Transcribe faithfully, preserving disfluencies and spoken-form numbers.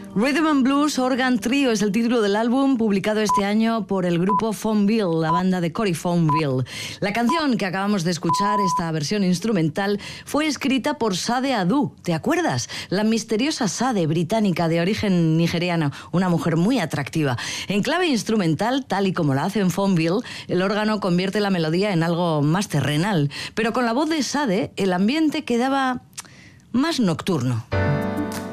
Rhythm and Blues Organ Trio es el título del álbum publicado este año por el grupo Fonville, la banda de Cory Fonville. La canción que acabamos de escuchar, esta versión instrumental, fue escrita por Sade Adu. ¿Te acuerdas? La misteriosa Sade, británica de origen nigeriano, una mujer muy atractiva. En clave instrumental, tal y como la hace en Fonville, el órgano convierte la melodía en algo más terrenal. Pero con la voz de Sade, el ambiente quedaba más nocturno.